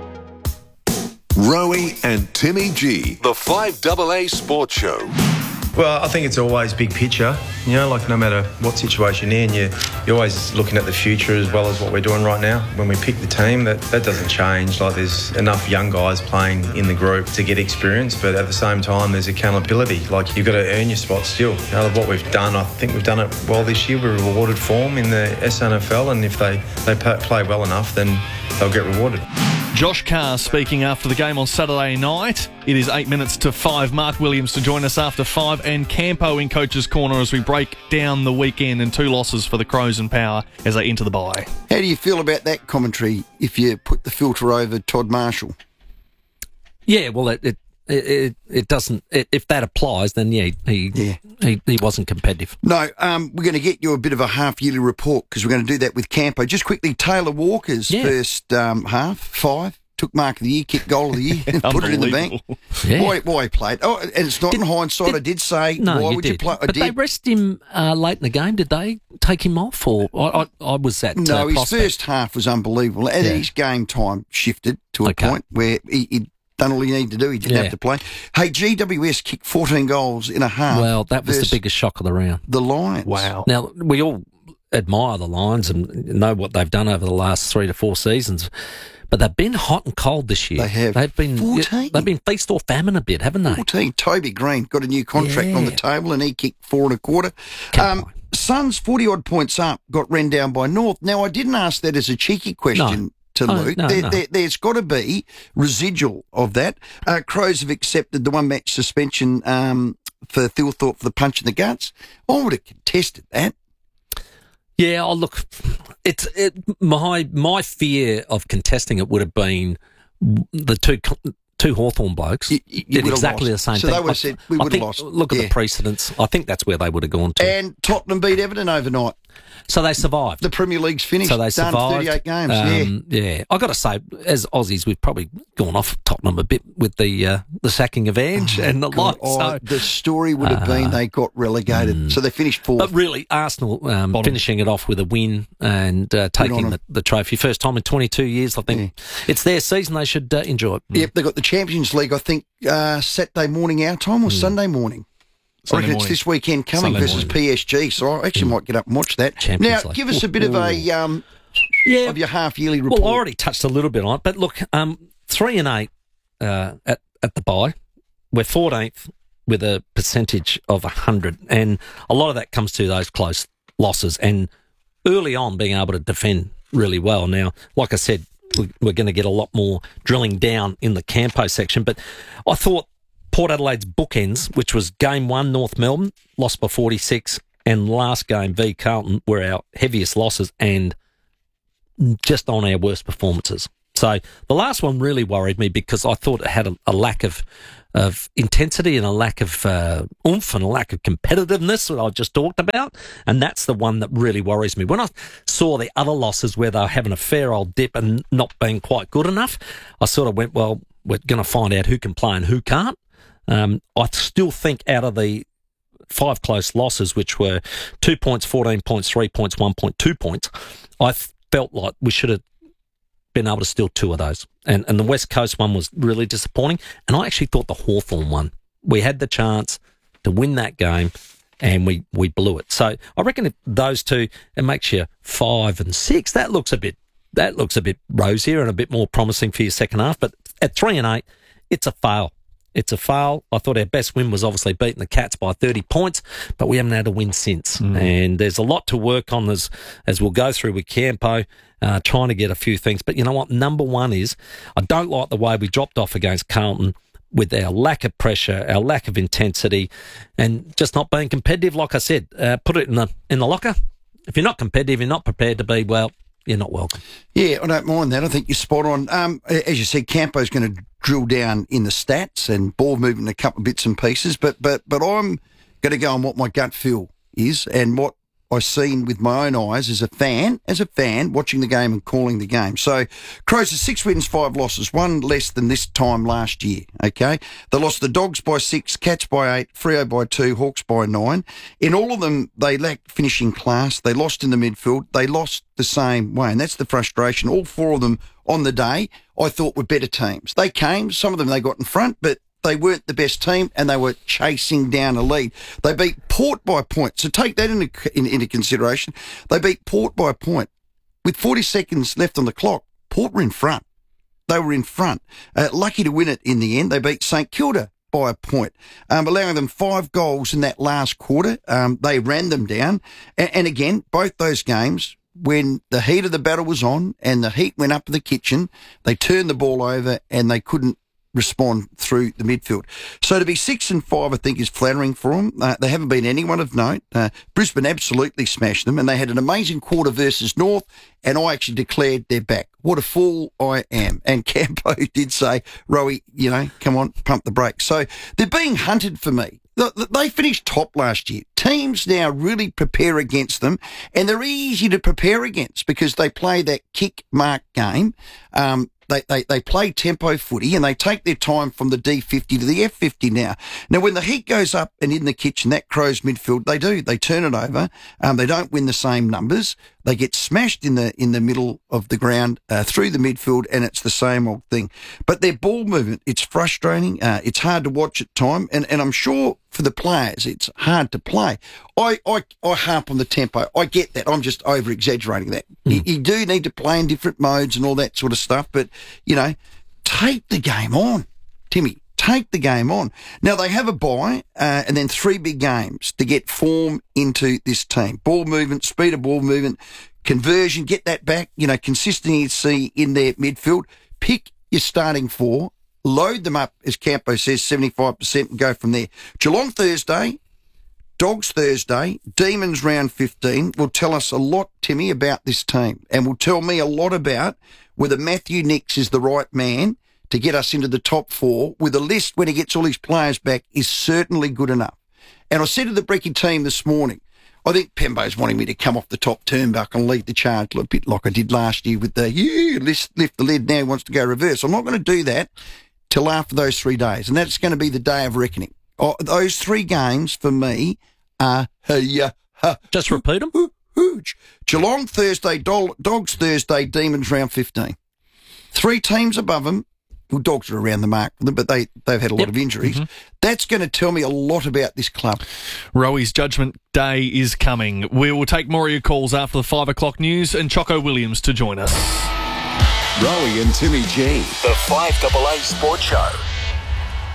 Rowie and Timmy G, the 5AA Sports Show. Well, I think it's always big picture, you know, like no matter what situation you're in, you're always looking at the future as well as what we're doing right now. When we pick the team, that doesn't change. Like there's enough young guys playing in the group to get experience, but at the same time, there's accountability. Like you've got to earn your spot still. You know, what we've done, I think we've done it well this year. We're rewarded form in the SNFL, and if they play well enough, then they'll get rewarded. Josh Carr speaking after the game on Saturday night. It is 8 minutes to 5. Mark Williams to join us after 5, and Campo in Coach's Corner as we break down the weekend and 2 losses for the Crows and Power as they enter the bye. How do you feel about that commentary if you put the filter over Todd Marshall? Yeah, well, it doesn't. If that applies, then he wasn't competitive. No, we're going to get you a bit of a half-yearly report because we're going to do that with Campo. Just quickly, Taylor Walker's first half, 5, took mark of the year, kicked goal of the year, and put it in the bank. Yeah. Why he played? Oh, and it's not in hindsight. I did say, no, why would you play? But they rest him late in the game. Did they take him off, or I was at no? His prospect. first half was unbelievable, and his game time shifted to a point where he done all he needed to do. He didn't have to play. Hey, GWS kicked 14 goals in a half. Well, that was the biggest shock of the round. The Lions. Wow. Now, we all admire the Lions and know what they've done over the last 3 to 4 seasons, but they've been hot and cold this year. They have. They've been 14. They've been feast or famine a bit, haven't they? 14. Toby Green got a new contract on the table, and he kicked 4 1/4. Suns 40-odd points up, got run down by North. Now, I didn't ask that as a cheeky question. No. To Luke. There's got to be residual of that. Crows have accepted the 1-match suspension for Thilthorpe for the punch in the guts. I would have contested that. Yeah, look, my fear of contesting it would have been the two Hawthorn blokes did exactly the same thing. So they would have said, we would have lost. Look at the precedents. I think that's where they would have gone to. And Tottenham beat Everton overnight. So they survived. The Premier League's finished. So they survived. 38 games, yeah. I got to say, as Aussies, we've probably gone off Tottenham a bit with the sacking of Ange and the like. So, the story would have been they got relegated. So they finished 4th. But really, Arsenal finishing it off with a win and taking the trophy. First time in 22 years, I think. It's their season. They should enjoy it. Yep, they've got the Champions League, I think, Saturday morning our time or Sunday morning. I reckon it's this weekend coming versus PSG, so I actually might get up and watch that. Champions League. Give us a bit of of your half-yearly report. Well, I already touched a little bit on it, but look, 3 and 8 at the bye. We're 14th. with a percentage of 100. And a lot of that comes to those close losses and early on being able to defend really well. Now, like I said, we're going to get a lot more drilling down in the Campo section, but I thought Port Adelaide's bookends, which was game 1, North Melbourne, lost by 46, and last game, v Carlton, were our heaviest losses and just on our worst performances. So the last one really worried me because I thought it had a lack of intensity and a lack of oomph and a lack of competitiveness that I just talked about, and that's the one that really worries me. When I saw the other losses where they were having a fair old dip and not being quite good enough, I sort of went, well, we're going to find out who can play and who can't. I still think out of the 5 close losses, which were 2 points, 14 points, 3 points, 1.2 points, I felt like we should have been able to steal 2 of those. And the West Coast one was really disappointing. And I actually thought the Hawthorn one, we had the chance to win that game and we blew it. So I reckon if those two, it makes you 5 and 6. That looks a bit rosier and a bit more promising for your second half. But at 3 and 8, it's a fail. It's a fail. I thought our best win was obviously beating the Cats by 30 points, but we haven't had a win since. And there's a lot to work on as we'll go through with Campo, trying to get a few things. But you know what? Number one is I don't like the way we dropped off against Carlton with our lack of pressure, our lack of intensity, and just not being competitive. Like I said, put it in the locker. If you're not competitive, you're not prepared to be, well, you're not welcome. Yeah, I don't mind that. I think you're spot on. As you said, Campo's going to drill down in the stats and ball movement, a couple of bits and pieces, but I'm going to go on what my gut feel is and what I've seen with my own eyes as a fan watching the game and calling the game. So Crows are 6 wins, 5 losses, 1 less than this time last year, okay? They lost the Dogs by 6, Cats by 8, Freo by 2, Hawks by 9. In all of them, they lacked finishing class. They lost in the midfield. They lost the same way, and that's the frustration. All 4 of them on the day I thought were better teams. They came, some of them they got in front, but they weren't the best team and they were chasing down a lead. They beat Port by a point. So take that into consideration. They beat Port by a point. With 40 seconds left on the clock, Port were in front. They were in front. Lucky to win it in the end. They beat St Kilda by a point, allowing them 5 goals in that last quarter. They ran them down. And again, both those games, when the heat of the battle was on and the heat went up in the kitchen, they turned the ball over and they couldn't respond through the midfield. So to be 6 and 5, I think, is flattering for them. They haven't been anyone of note. Brisbane absolutely smashed them, and they had an amazing quarter versus North, and I actually declared they're back. What a fool I am. And Campo did say, Rowie, come on, pump the brakes. So they're being hunted for me. They finished top last year. Teams now really prepare against them, and they're easy to prepare against because they play that kick mark game. They play tempo footy and they take their time from the D50 to the F50 now. Now, when the heat goes up and in the kitchen, that Crows midfield, they turn it over. They don't win the same numbers. They get smashed in the middle of the ground through the midfield, and it's the same old thing. But their ball movement, it's frustrating. It's hard to watch at time, and I'm sure for the players, it's hard to play. I harp on the tempo. I get that. I'm just over-exaggerating that. You do need to play in different modes and all that sort of stuff, but, take the game on, Timmy. Take the game on. Now, they have a bye and then 3 big games to get form into this team. Ball movement, speed of ball movement, conversion, get that back, consistency in their midfield. Pick your starting 4, load them up, as Campo says, 75% and go from there. Geelong Thursday, Dogs Thursday, Demons round 15 will tell us a lot, Timmy, about this team and will tell me a lot about whether Matthew Nicks is the right man to get us into the top 4 with a list when he gets all his players back is certainly good enough. And I said to the Brecky team this morning, I think Pembo's wanting me to come off the top turnbuckle and lead the charge a bit like I did last year with the, lift the lid, now he wants to go reverse. I'm not going to do that till after those 3 days, and that's going to be the day of reckoning. Those 3 games for me are... Just repeat them. Huge. Geelong Thursday, Dogs Thursday, Demons round 15. 3 teams above them. Well, Dogs are around the mark, but they've had a lot of injuries. Mm-hmm. That's going to tell me a lot about this club. Rowie's Judgment Day is coming. We will take more of your calls after the 5 o'clock news and Choco Williams to join us. Rowie and Timmy G, the 5AA Sports Show.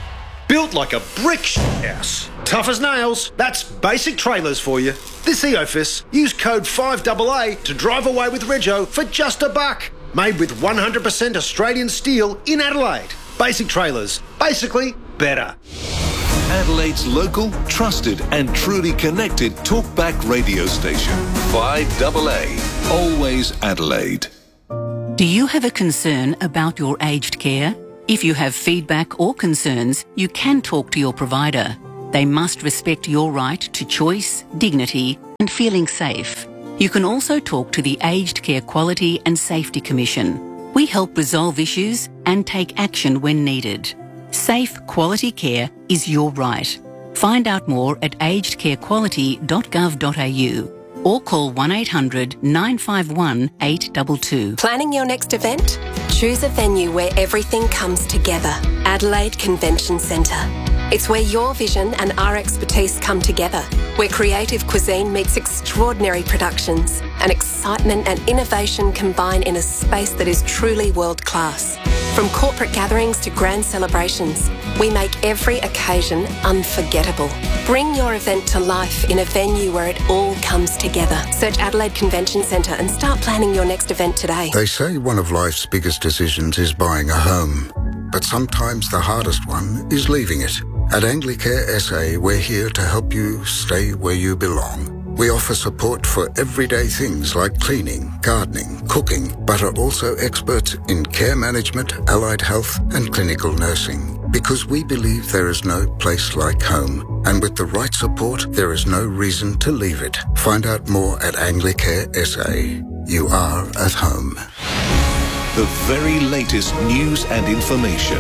Built like a brick house. Tough as nails. That's Basic Trailers for you. This EOFIS, use code 5AA to drive away with Rego for just $1. Made with 100% Australian steel in Adelaide. Basic Trailers. Basically better. Adelaide's local, trusted and truly connected talkback radio station. 5AA. Always Adelaide. Do you have a concern about your aged care? If you have feedback or concerns, you can talk to your provider. They must respect your right to choice, dignity and feeling safe. You can also talk to the Aged Care Quality and Safety Commission. We help resolve issues and take action when needed. Safe, quality care is your right. Find out more at agedcarequality.gov.au or call 1800 951 822. Planning your next event? Choose a venue where everything comes together. Adelaide Convention Centre. It's where your vision and our expertise come together, where creative cuisine meets extraordinary productions and excitement and innovation combine in a space that is truly world-class. From corporate gatherings to grand celebrations, we make every occasion unforgettable. Bring your event to life in a venue where it all comes together. Search Adelaide Convention Centre and start planning your next event today. They say one of life's biggest decisions is buying a home, but sometimes the hardest one is leaving it. At Anglicare SA, we're here to help you stay where you belong. We offer support for everyday things like cleaning, gardening, cooking, but are also experts in care management, allied health and clinical nursing. Because we believe there is no place like home, and with the right support, there is no reason to leave it. Find out more at Anglicare SA. You are at home. The very latest news and information.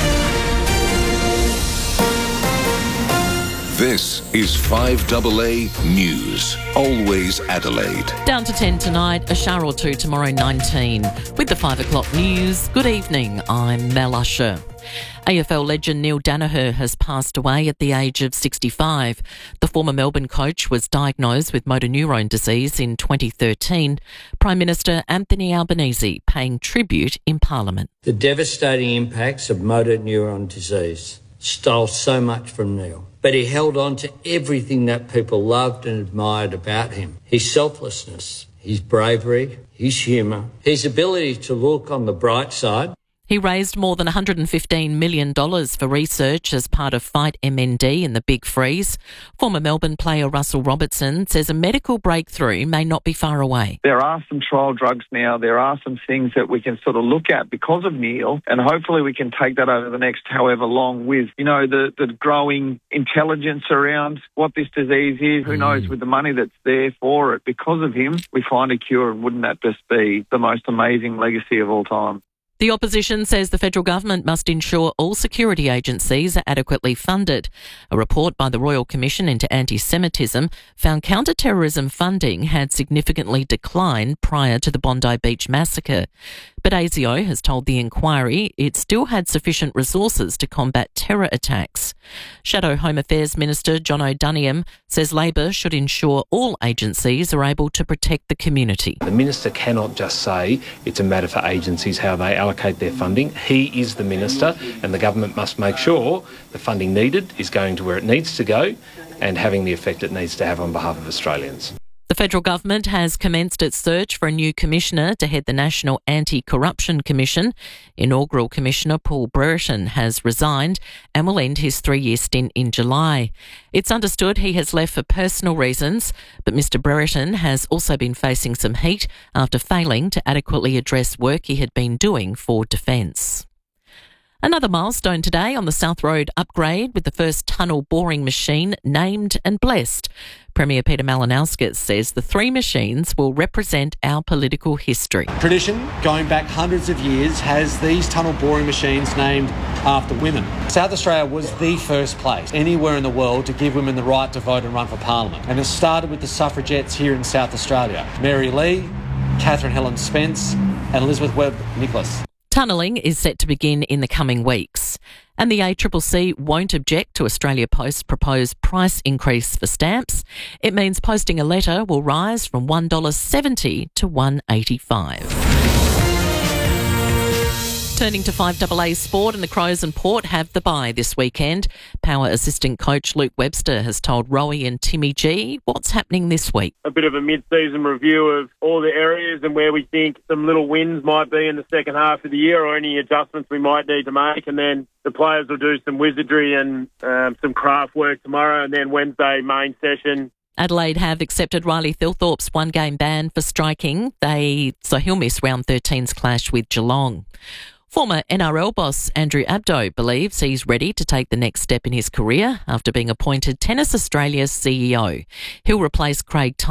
This is 5AA News. Always Adelaide. Down to 10 tonight, a shower or two tomorrow 19. With the 5 o'clock news, good evening, I'm Mel Usher. AFL legend Neil Daniher has passed away at the age of 65. The former Melbourne coach was diagnosed with motor neurone disease in 2013. Prime Minister Anthony Albanese paying tribute in Parliament. The devastating impacts of motor neurone disease stole so much from Neil, but he held on to everything that people loved and admired about him. His selflessness, his bravery, his humour, his ability to look on the bright side. He raised more than $115 million for research as part of Fight MND in the Big Freeze. Former Melbourne player Russell Robertson says a medical breakthrough may not be far away. There are some trial drugs now. There are some things that we can sort of look at because of Neil, and hopefully we can take that over the next however long with, the growing intelligence around what this disease is. Who knows, with the money that's there for it. Because of him, we find a cure, and wouldn't that just be the most amazing legacy of all time? The opposition says the federal government must ensure all security agencies are adequately funded. A report by the Royal Commission into Anti-Semitism found counter-terrorism funding had significantly declined prior to the Bondi Beach massacre. But ASIO has told the inquiry it still had sufficient resources to combat terror attacks. Shadow Home Affairs Minister John O'Duniam says Labor should ensure all agencies are able to protect the community. The Minister cannot just say it's a matter for agencies how they allocate their funding. He is the Minister, and the government must make sure the funding needed is going to where it needs to go and having the effect it needs to have on behalf of Australians. The federal government has commenced its search for a new commissioner to head the National Anti-Corruption Commission. Inaugural Commissioner Paul Brereton has resigned and will end his 3-year stint in July. It's understood he has left for personal reasons, but Mr Brereton has also been facing some heat after failing to adequately address work he had been doing for Defence. Another milestone today on the South Road upgrade with the first tunnel boring machine named and blessed. Premier Peter Malinauskas says the 3 machines will represent our political history. Tradition, going back hundreds of years, has these tunnel boring machines named after women. South Australia was the first place anywhere in the world to give women the right to vote and run for Parliament. And it started with the suffragettes here in South Australia. Mary Lee, Catherine Helen Spence and Elizabeth Webb Nicholas. Tunnelling is set to begin in the coming weeks. And the ACCC won't object to Australia Post's proposed price increase for stamps. It means posting a letter will rise from $1.70 to $1.85. Turning to 5AA sport, and the Crows and Port have the bye this weekend. Power assistant coach Luke Webster has told Rowie and Timmy G what's happening this week. A bit of a mid-season review of all the areas and where we think some little wins might be in the second half of the year, or any adjustments we might need to make, and then the players will do some wizardry and some craft work tomorrow, and then Wednesday main session. Adelaide have accepted Riley Thilthorpe's one-game ban for striking, so he'll miss round 13's clash with Geelong. Former NRL boss Andrew Abdo believes he's ready to take the next step in his career after being appointed Tennis Australia's CEO. He'll replace Craig